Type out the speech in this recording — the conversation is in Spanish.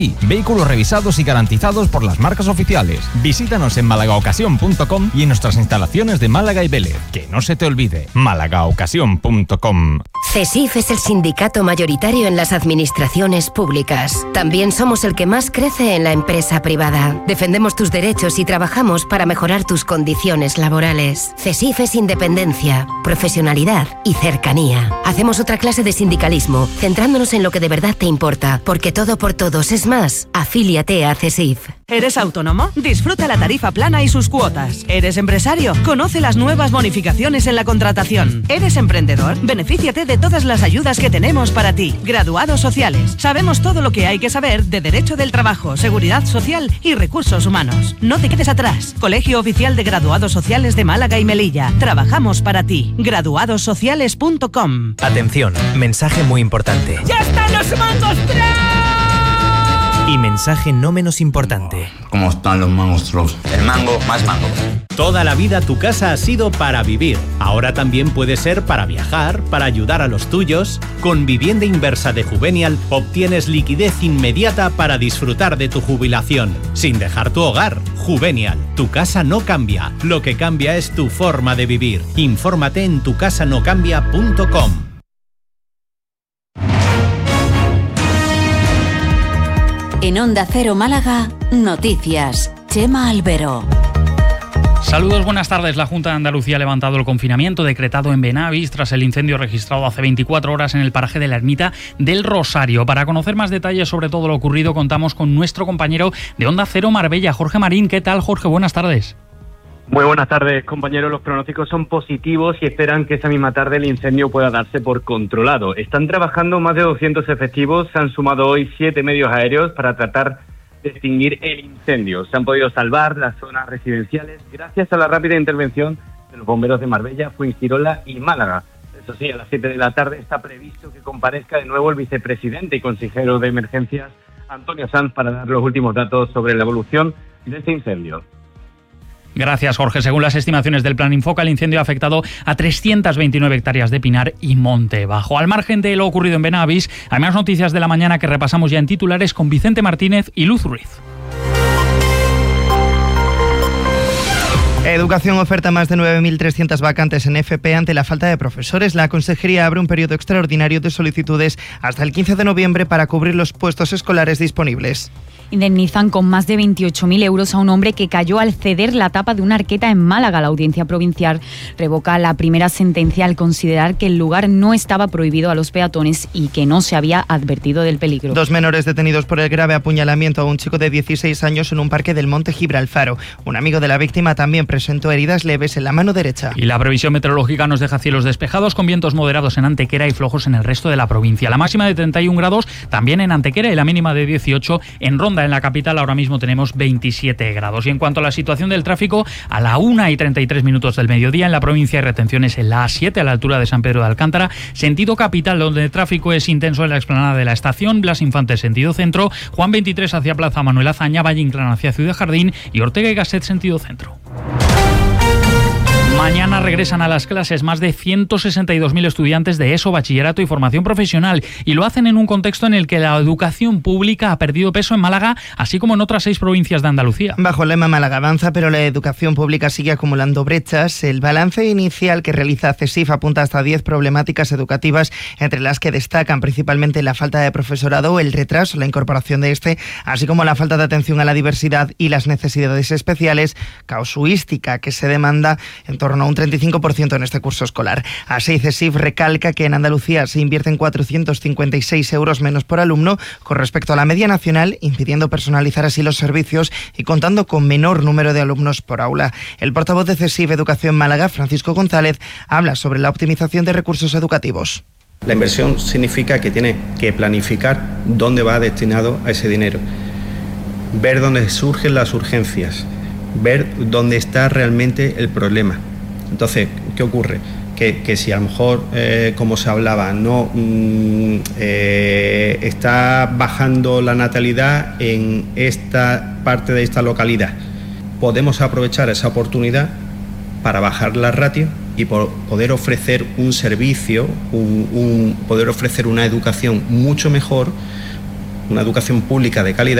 Vehículos revisados y garantizados por las marcas oficiales. Visítanos en malagaocasión.com y en nuestras instalaciones de Málaga y Vélez. Que no se te olvide, malagaocasión.com. CESIF es el sindicato mayoritario en las administraciones públicas. También somos el que más crece en la empresa privada. Defendemos tus derechos y trabajamos para mejorar tus condiciones laborales. CESIF es independencia, profesionalidad y cercanía. Hacemos otra clase de sindicalismo, centrándonos en lo que de verdad te importa, porque todo por todos es más. Afíliate a CESIF. ¿Eres autónomo? Disfruta la tarifa plana y sus cuotas. ¿Eres empresario? Conoce las nuevas bonificaciones en la contratación. ¿Eres emprendedor? Benefíciate de todas las ayudas que tenemos para ti. Graduados sociales. Sabemos todo lo que hay que saber de Derecho del Trabajo, Seguridad Social y Recursos Humanos. No te quedes atrás. Colegio Oficial de Graduados Sociales de Málaga y Melilla. Trabajamos para ti. graduadossociales.com. Atención, mensaje muy importante. ¡Ya están los mangos Y mensaje no menos importante. ¿Cómo están los mangos Troll? El mango más mango. Toda la vida tu casa ha sido para vivir. Ahora también puede ser para viajar, para ayudar a los tuyos. Con Vivienda Inversa de Juvenial obtienes liquidez inmediata para disfrutar de tu jubilación, sin dejar tu hogar. Juvenial, tu casa no cambia. Lo que cambia es tu forma de vivir. Infórmate en tucasanocambia.com. En Onda Cero Málaga, noticias. Chema Albero. Saludos, buenas tardes. La Junta de Andalucía ha levantado el confinamiento decretado en Benavis tras el incendio registrado hace 24 horas en el paraje de la Ermita del Rosario. Para conocer más detalles sobre todo lo ocurrido, contamos con nuestro compañero de Onda Cero Marbella, Jorge Marín. ¿Qué tal, Jorge? Buenas tardes. Muy buenas tardes, compañeros. Los pronósticos son positivos y esperan que esa misma tarde el incendio pueda darse por controlado. Están trabajando más de 200 efectivos, se han sumado hoy 7 medios aéreos para tratar de extinguir el incendio. Se han podido salvar las zonas residenciales gracias a la rápida intervención de los bomberos de Marbella, Fuengirola y Málaga. Eso sí, a las 7 de la tarde está previsto que comparezca de nuevo el vicepresidente y consejero de emergencias, Antonio Sanz, para dar los últimos datos sobre la evolución de este incendio. Gracias, Jorge. Según las estimaciones del Plan Infoca, el incendio ha afectado a 329 hectáreas de pinar y monte bajo. Al margen de lo ocurrido en Benavis, hay más noticias de la mañana que repasamos ya en titulares con Vicente Martínez y Luz Ruiz. Educación oferta más de 9.300 vacantes en FP ante la falta de profesores. La Consejería abre un periodo extraordinario de solicitudes hasta el 15 de noviembre para cubrir los puestos escolares disponibles. Indemnizan con más de 28.000 euros a un hombre que cayó al ceder la tapa de una arqueta en Málaga. La Audiencia Provincial revoca la primera sentencia al considerar que el lugar no estaba prohibido a los peatones y que no se había advertido del peligro. 2 menores detenidos por el grave apuñalamiento a un chico de 16 años en un parque del Monte Gibralfaro. Un amigo de la víctima también presentó heridas leves en la mano derecha. Y la previsión meteorológica nos deja cielos despejados con vientos moderados en Antequera y flojos en el resto de la provincia. La máxima de 31 grados también en Antequera y la mínima de 18 en Ronda. En la capital ahora mismo tenemos 27 grados. Y en cuanto a la situación del tráfico, a la 1:33 del mediodía en la provincia hay retenciones en la A7 a la altura de San Pedro de Alcántara, sentido capital, donde el tráfico es intenso en la explanada de la estación, Blas Infante sentido centro, Juan 23 hacia Plaza Manuel Azaña, Valle Inclán hacia Ciudad Jardín y Ortega y Gasset sentido centro. Mañana regresan a las clases más de 162.000 estudiantes de ESO, bachillerato y formación profesional, y lo hacen en un contexto en el que la educación pública ha perdido peso en Málaga, así como en otras 6 provincias de Andalucía. Bajo el lema Málaga avanza, pero la educación pública sigue acumulando brechas. El balance inicial que realiza CESIF apunta hasta 10 problemáticas educativas, entre las que destacan principalmente la falta de profesorado, el retraso en la incorporación de este, así como la falta de atención a la diversidad y las necesidades especiales, casuística que se demanda en torno a un 35% en este curso escolar. Así, CESIF recalca que en Andalucía se invierten 456 euros menos por alumno con respecto a la media nacional, impidiendo personalizar así los servicios y contando con menor número de alumnos por aula. El portavoz de CESIF Educación Málaga, Francisco González, habla sobre la optimización de recursos educativos. La inversión significa que tiene que planificar dónde va destinado a ese dinero, ver dónde surgen las urgencias, ver dónde está realmente el problema. Entonces, ¿qué ocurre? Que si a lo mejor, como se hablaba, no está bajando la natalidad en esta parte de esta localidad, podemos aprovechar esa oportunidad para bajar la ratio y poder ofrecer un servicio, poder ofrecer una educación mucho mejor una educación pública de calidad.